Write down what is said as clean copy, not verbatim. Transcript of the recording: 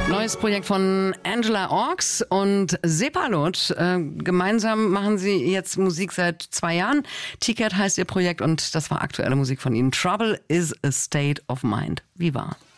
Neues Projekt von Angela Orks und Sepalot. Gemeinsam machen sie jetzt Musik seit 2 Jahren. T-Cat heißt ihr Projekt und das war aktuelle Musik von ihnen. Trouble is a State of Mind. Viva.